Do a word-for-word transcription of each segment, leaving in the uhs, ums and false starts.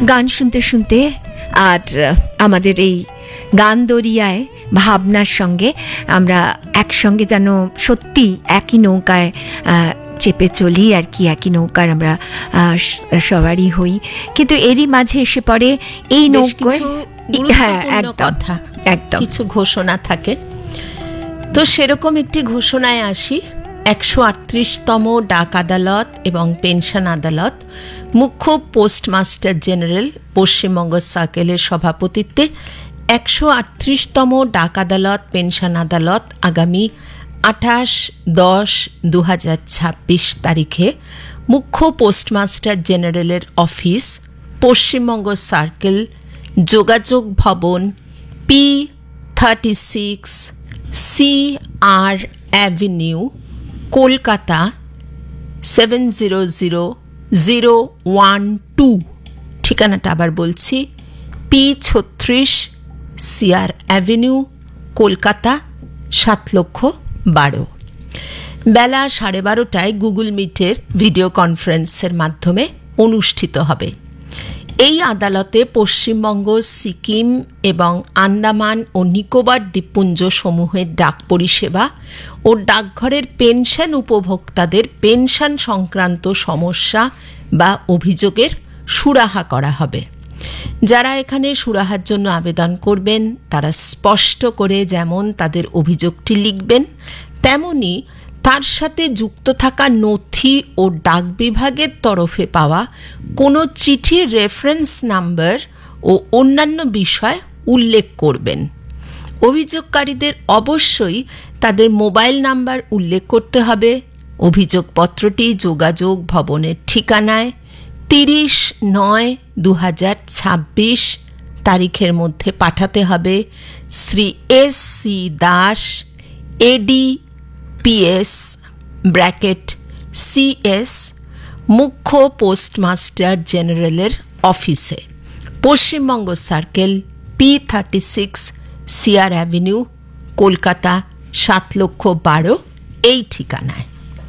গান শুনতে শুনতে আর আমাদের এই গান দরিয়ায় ভাবনার সঙ্গে আমরা একসঙ্গে যেন সত্যি একই নৌকায় চেপে চলি আর কি, একই নৌকার আমরা সবারই হই, কিন্তু এরই মাঝে এসে পড়ে এই নৌকায় হ্যাঁ কথা একদম কিছু ঘোষণা থাকে। তো সেরকম একটি ঘোষণায় আসি। একশো আটত্রিশতম ডাক আদালত এবং পেনশন আদালত মুখ্য পোস্টমাস্টার জেনারেল পশ্চিমবঙ্গ সার্কেলের সভাপতিত্বে একশো আটত্রিশতম ডাক আদালত পেনশন আদালত আগামী আঠাশ দশ দু হাজার ছাব্বিশ তারিখে মুখ্য পোস্টমাস্টার জেনারেলের অফিস, পশ্চিমবঙ্গ সার্কেল, যোগাযোগ ভবন, পি থার্টি সিক্স সি আর avenue, Kolkata seven zero zero zero one two. ঠিকানাটা আবার বলছি, পি ছত্রিশ সি আর অ্যাভিনিউ, কলকাতা সাত লক্ষ বারো। বেলা সাড়ে বারোটায় গুগল মিটের ভিডিও কনফারেন্সের মাধ্যমে অনুষ্ঠিত হবে। এই আদালতে পশ্চিমবঙ্গ, সিকিম এবং আন্দামান ও নিকোবর দ্বীপপুঞ্জ সমূহের ডাক পরিষেবা ও ডাকঘরের পেনশন উপভোক্তাদের পেনশন সংক্রান্ত সমস্যা বা অভিযোগের সুরাহা করা হবে। যারা এখানে সুরাহার জন্য আবেদন করবেন তারা স্পষ্ট করে যেমন তাদের অভিযোগটি লিখবেন, তেমনি তার সাথে যুক্ত থাকা নথি ও ডাক বিভাগের তরফে পাওয়া কোনো চিঠির রেফারেন্স নাম্বার ও অন্যান্য বিষয় উল্লেখ করবেন। অভিযোগকারীদের অবশ্যই তাদের মোবাইল নাম্বার উল্লেখ করতে হবে। অভিযোগপত্রটি যোগাযোগ ভবনের ঠিকানায় তিরিশ নয় দু হাজার ছাব্বিশ তারিখের মধ্যে পাঠাতে হবে। শ্রী এস সি দাস, এডি পিএস ব্র্যাকেট সিএস, মুখ্য পোস্টমাস্টার জেনারেলের অফিসে, Paschimbanga circle, P thirty six CR avenue, Kolkata সাত লক্ষ বারো, এই ঠিকানায়।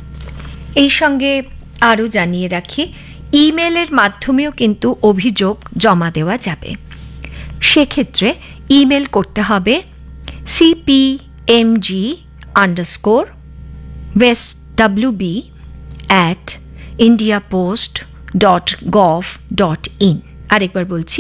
এই সঙ্গে আরও জানিয়ে রাখি, ইমেলের মাধ্যমেও কিন্তু অভিযোগ জমা দেওয়া যাবে। সেক্ষেত্রে ইমেল করতে হবে সিপিএমজি underscore West WB at India post dot gov dot in. আরেকবার বলছি,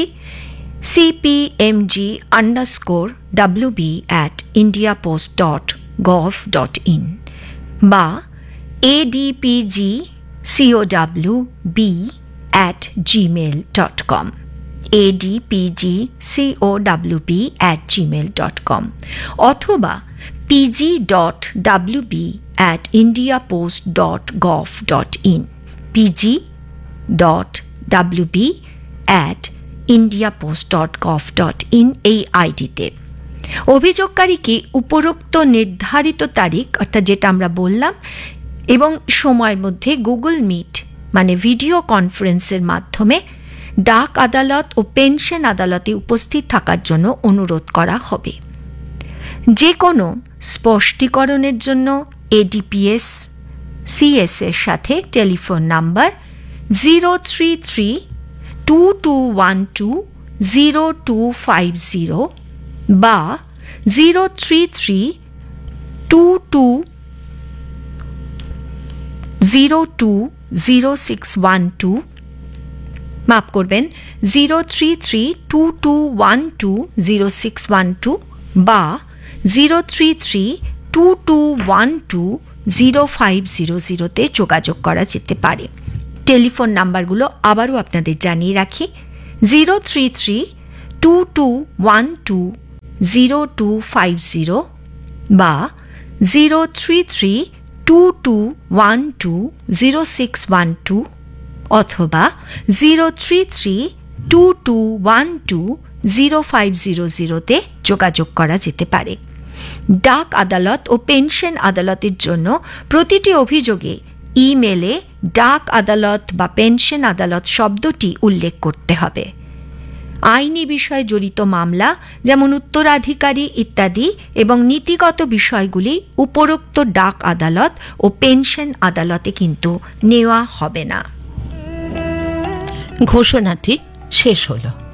সিপিএমজি underscore WB at India post dot gov dot in বা এডিপিজি সিওডাব্লিউ B at Gmail dot com, এডিপিজি সিওডাব্লিউ B at Gmail dot com অথবা PG dot WB at India post dot gov dot in, PG dot WB at India post dot gov dot in এই আইডিতে। অভিযোগকারীকে উপরোক্ত নির্ধারিত তারিখ, অর্থাৎ যেটা আমরা বললাম, এবং সময়ের মধ্যে গুগল মিট মানে ভিডিও কনফারেন্সের মাধ্যমে ডাক আদালত ও পেনশন আদালতে উপস্থিত থাকার জন্য অনুরোধ করা হবে। যে কোনো স্পষ্টীকরণের জন্য এডিপিএস সিএস এর সাথে telephone number zero three three two two one two zero two five zero বা zero three three two two zero two zero six one two, মাফ করবেন, zero three three two two one two zero six one two বা zero three three two two one two zero five zero জিরোতে যোগাযোগ করা যেতে পারে। Telephone নাম্বারগুলো আবারও আপনাদের জানিয়ে রাখি, zero three three two two one two zero two five zero বা zero three three two two one two zero six one two অথবা zero three three two two one two zero five zero জিরোতে যোগাযোগ করা যেতে পারে। ডাক আদালত ও pension আদালতের জন্য প্রতিটি অভিযোগে ইমেলে ডাক আদালত বা পেনশন আদালত শব্দটি উল্লেখ করতে হবে। আইনি বিষয়ে জড়িত মামলা যেমন উত্তরাধিকারী ইত্যাদি এবং নীতিগত বিষয়গুলি উপরোক্ত ডাক আদালত ও পেনশন আদালতে কিন্তু নেওয়া হবে না। ঘোষণাটি শেষ হলো।